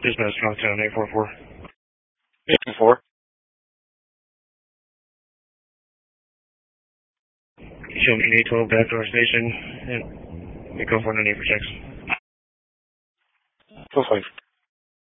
Dispatch, Knockdown 844. 844. Show me 812 backdoor station, and we go for an need for checks. Go 5.